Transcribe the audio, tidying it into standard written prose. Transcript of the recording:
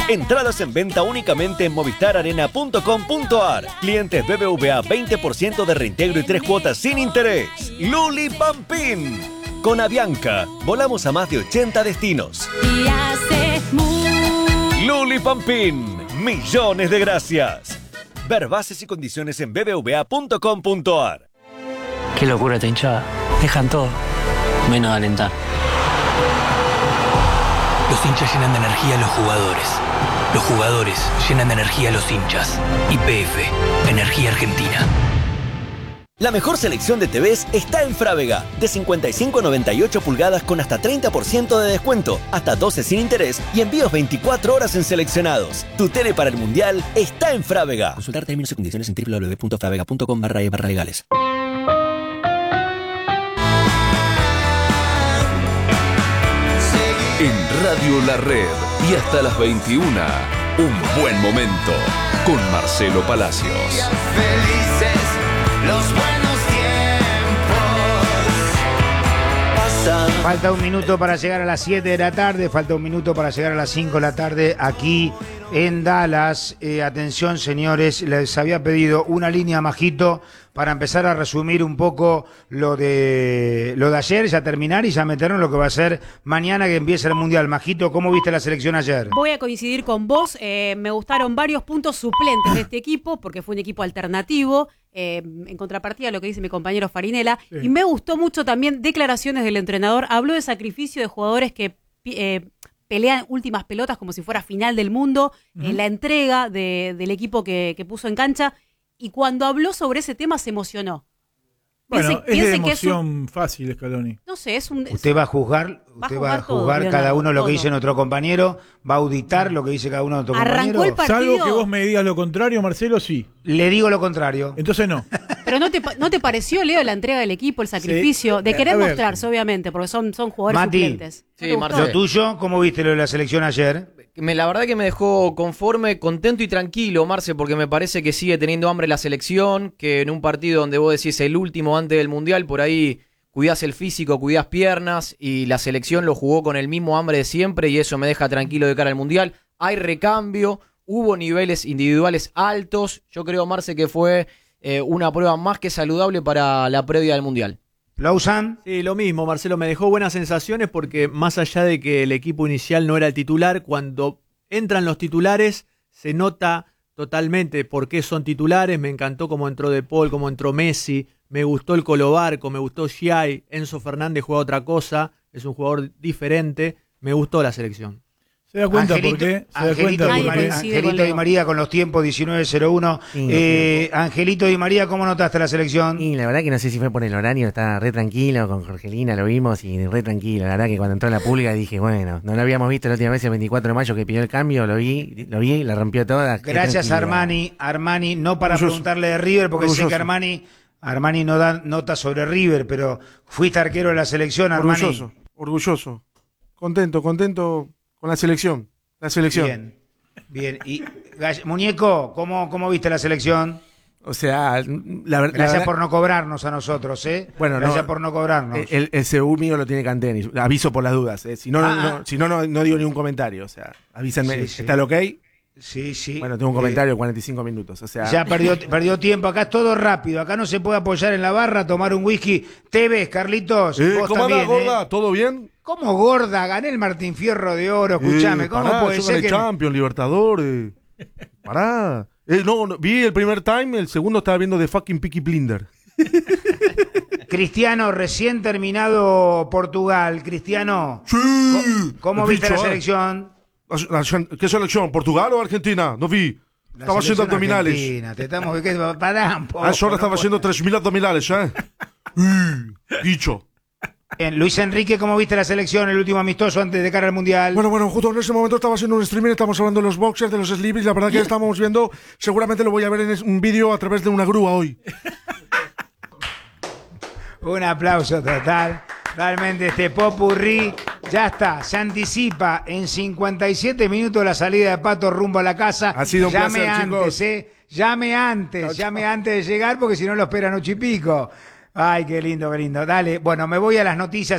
Entradas en venta únicamente en movistararena.com.ar. Clientes BBVA 20% de reintegro y 3 cuotas sin interés. Luli Pampín. Con Avianca, volamos a más de 80 destinos. Luli Pampín. Millones de gracias. Ver bases y condiciones en bbva.com.ar. Qué locura esta hinchada. Dejan todo, menos de alentar. Los hinchas llenan de energía a los jugadores. Los jugadores llenan de energía a los hinchas. YPF, Energía Argentina. La mejor selección de TVs está en Frávega. De 55 a 98 pulgadas con hasta 30% de descuento, hasta 12 sin interés y envíos 24 horas en seleccionados. Tu tele para el Mundial está en Frávega. Consultar términos y condiciones en www.fravega.com/legales. En Radio La Red y hasta las 21, un buen momento con Marcelo Palacios. Felices los buenos tiempos. Falta un minuto para llegar a las 7 de la tarde, falta un minuto para llegar a las 5 de la tarde aquí en Dallas. Atención, señores, les había pedido una línea, Majito, para empezar a resumir un poco lo de ayer, ya terminar y ya meternos en lo que va a ser mañana que empieza el Mundial. Majito, ¿cómo viste la selección ayer? Voy a coincidir con vos, me gustaron varios puntos suplentes de este equipo, porque fue un equipo alternativo, en contrapartida a lo que dice mi compañero Farinella, sí. Y me gustó mucho también declaraciones del entrenador, habló de sacrificio de jugadores que pelean últimas pelotas como si fuera final del mundo, la entrega del equipo que puso en cancha. Y cuando habló sobre ese tema se emocionó. Bueno, es de emoción fácil, Scaloni. No sé, es un... Usted va a juzgar, cada uno lo que dice nuestro compañero, va a auditar lo que dice cada uno de nuestros compañeros. El partido... Salvo que vos me digas lo contrario, Marcelo, sí. Le digo lo contrario. Entonces no. Pero ¿no te pareció, Leo, la entrega del equipo, el sacrificio? Sí. De querer mostrarse, obviamente, porque son jugadores suplentes. Sí, Marcelo. Lo tuyo, ¿cómo viste lo de la selección ayer? La verdad que me dejó conforme, contento y tranquilo, Marce, porque me parece que sigue teniendo hambre la selección, que en un partido donde vos decís el último antes del Mundial, por ahí cuidás el físico, cuidás piernas, y la selección lo jugó con el mismo hambre de siempre, y eso me deja tranquilo de cara al Mundial. Hay recambio, hubo niveles individuales altos, yo creo, Marce, que fue una prueba más que saludable para la previa del Mundial. ¿Lausanne? Sí, lo mismo, Marcelo, me dejó buenas sensaciones porque más allá de que el equipo inicial no era el titular, cuando entran los titulares se nota totalmente por qué son titulares. Me encantó cómo entró De Paul, cómo entró Messi, me gustó el Colo Barco, me gustó Giai, Enzo Fernández juega otra cosa, es un jugador diferente, me gustó la selección. ¿Se da cuenta por qué? Angelito Di María con los tiempos 19:01. Angelito Di María, ¿cómo notaste la selección? Y la verdad que no sé si fue por el horario, estaba re tranquilo, con Jorgelina lo vimos y re tranquilo. La verdad que cuando entró en la pública dije, bueno, no lo habíamos visto la última vez el 24 de mayo que pidió el cambio, lo vi, la rompió toda. Gracias Armani, no para preguntarle de River, porque sé que Armani no da nota sobre River, pero fuiste arquero de la selección, Armani. Orgulloso. Contento con la selección. Bien. Y Muñeco, ¿cómo viste la selección? O sea, Gracias por no cobrarnos a nosotros, ¿eh? Bueno, Gracias por no cobrarnos. El CU mío lo tiene Canteni. Aviso por las dudas, ¿eh? Si no digo ningún comentario. O sea, avísenme. Sí. ¿Está el ok? Sí. Bueno, tengo un comentario de 45 minutos. O sea, ya perdió tiempo. Acá es todo rápido. Acá no se puede apoyar en la barra, tomar un whisky. ¿Te ves, Carlitos? ¿Cómo anda, gorda? ¿Todo bien? ¿Cómo gorda? Gané el Martín Fierro de Oro. Escuchame, ¿cómo puede ser que... Champions, Libertadores. Pará. No, vi el primer time, el segundo estaba viendo The Fucking Peaky Blinder. Cristiano, recién terminado Portugal. Cristiano, sí, ¿cómo viste la selección? ¿Qué selección? ¿Portugal o Argentina? No vi. Estaba haciendo abdominales. Argentina, te estamos... Pará un poco, a esa hora estaba haciendo 3.000 abdominales, ¿eh? Dicho. Luis Enrique, ¿cómo viste la selección, el último amistoso antes de cara al Mundial? Bueno, justo en ese momento estaba haciendo un streaming, estamos hablando de los boxers, de los sleeves, la verdad que estamos viendo, seguramente lo voy a ver en un vídeo a través de una grúa hoy. Un aplauso total. Realmente este popurrí ya está, se anticipa en 57 minutos la salida de Pato rumbo a la casa. Ha sido un placer, chicos. Llame antes de llegar porque si no lo esperan 8:00 y pico. Ay, qué lindo. Dale, bueno, me voy a las noticias.